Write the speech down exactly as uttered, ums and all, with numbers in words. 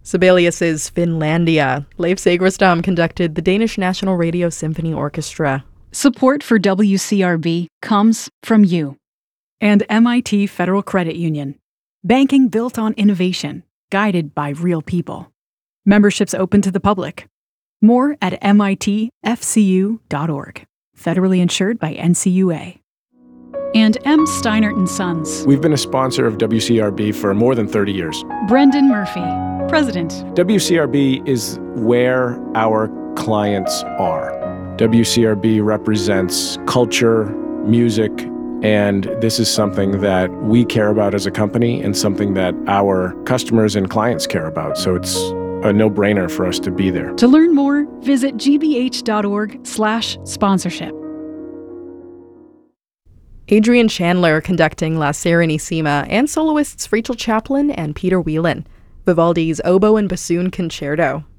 Sibelius's Finlandia. Leif Segerstam conducted the Danish National Radio Symphony Orchestra. Support for W C R B comes from you. And M I T Federal Credit Union. Banking built on innovation, guided by real people. Memberships open to the public. More at M I T F C U dot org. Federally insured by N C U A. And M. Steinert and Sons. We've been a sponsor of W C R B for more than thirty years. Brendan Murphy, President. W C R B is where our clients are. W C R B represents culture, music, and this is something that we care about as a company and something that our customers and clients care about. So it's a no-brainer for us to be there. To learn more, visit g b h dot org slash sponsorship. Adrian Chandler conducting La Serenissima and soloists Rachel Chaplin and Peter Whelan. Vivaldi's Oboe and Bassoon Concerto.